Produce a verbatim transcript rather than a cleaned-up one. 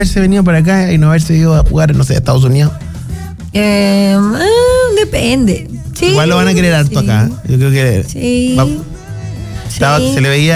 haberse venido para acá y no haberse ido a jugar, no sé, a Estados Unidos? Eh, ah, depende. Sí, Igual lo van a querer harto sí. acá. Yo creo que Sí. va- estaba- Sí. se le veía